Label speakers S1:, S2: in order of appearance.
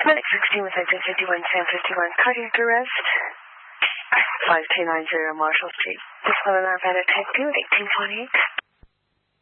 S1: Medic 16 with exit 51, Sam 51, cardiac arrest. 5290 Marshall Street. This one in our medic type 2 at 1828.